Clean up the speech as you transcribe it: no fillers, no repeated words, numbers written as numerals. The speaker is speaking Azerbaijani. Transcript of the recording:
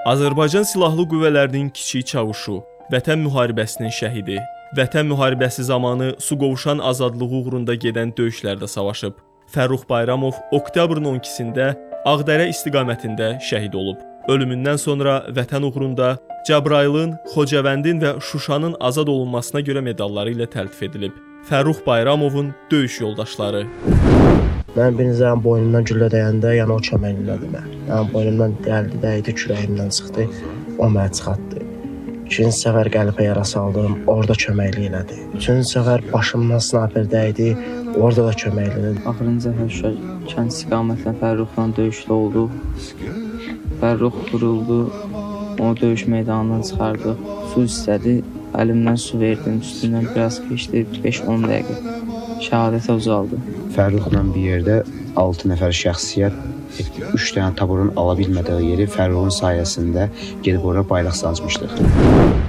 Azərbaycan Silahlı Qüvvələrinin kiçik çavuşu, Vətən müharibəsinin şəhidi, Vətən müharibəsi zamanı su qovuşan azadlığı uğrunda gedən döyüşlərdə savaşıb. Fərrux Bayramov oktyabrın 12-sində Ağdərə istiqamətində şəhid olub. Ölümündən sonra Vətən uğrunda Cəbrayılın, Xocavəndin və Şuşanın azad olunmasına görə medalları ilə təltif edilib. Fərrux Bayramovun döyüş yoldaşları. Mən birinci zaman boynumdan güllə dəyəndə, yəni o köməklilədir mən. Yəni boynumdan dəydi, kürəyimdən çıxdı, o mənə çıxartdı. İkinci səfər qəlbə yara saldım, orada köməkli elədi. Üçüncü səfər başımdan snayper dəydi, orada da köməkli elədi. Axırıncı səfər Şuşa kənd istiqamətində Fərruxla döyüşdə oldu. Fərrux vuruldu, onu döyüş meydanından çıxardıq. Su istədi, əlimdən su verdim, üstündən biraz keçdi, 5-10 dəqiqə. Şəhadətə uzaldı. Fərruxla bir yerdə 6 nəfər şəxsiyyət 3 dənə taburun ala bilmədiyi yeri Fərruxun sayəsində gedib oraya bayraq sancmışdıq.